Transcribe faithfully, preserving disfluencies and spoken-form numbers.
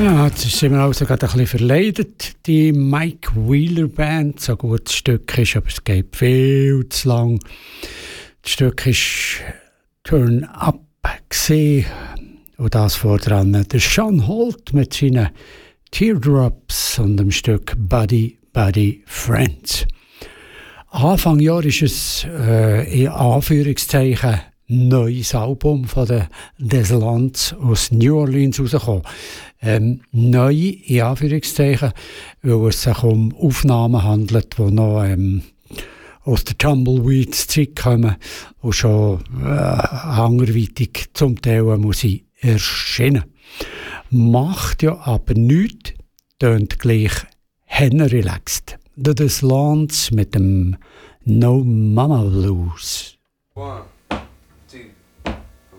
Ja, jetzt sind wir also gerade ein bisschen verleidet, die Mike Wheeler Band. So gut das Stück ist, aber es geht viel zu lang. Das Stück ist Turn Up gewesen. Und das voran der Sean Holt mit seinen Teardrops und dem Stück Buddy, Buddy, Friends. Anfang Jahr ist es äh, in Anführungszeichen neues Album von der Deslands aus New Orleans rausgekommen. Ähm, neu, in Anführungszeichen, weil es sich um Aufnahmen handelt, die noch ähm, aus der Tumbleweeds-Zeit kommen und schon äh, anderweitig zum Teil Musik erschienen. Macht ja aber nichts, tönt gleich hen relaxed. The Deslands mit dem No Mama Blues. One.